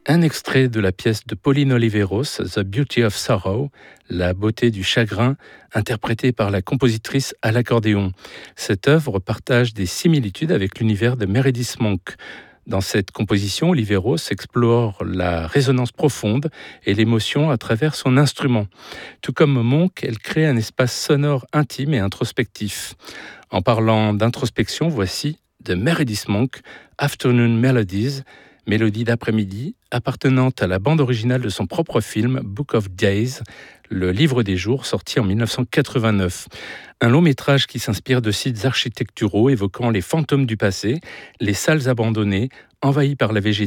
Un extrait de la pièce de Pauline Oliveros, The Beauty of Sorrow, La beauté du chagrin, interprétée par la compositrice à l'accordéon. Cette œuvre partage des similitudes avec l'univers de Meredith Monk. Dans cette composition, Oliveros explore la résonance profonde et l'émotion à travers son instrument. Tout comme Monk, elle crée un espace sonore intime et introspectif. En parlant d'introspection, voici de Meredith Monk, Afternoon Melodies, mélodie d'après-midi, appartenant à la bande originale de son propre film Book of Days, le livre des jours, sorti en 1989. Un long métrage qui s'inspire de sites architecturaux évoquant les fantômes du passé, les salles abandonnées, envahies par la végétation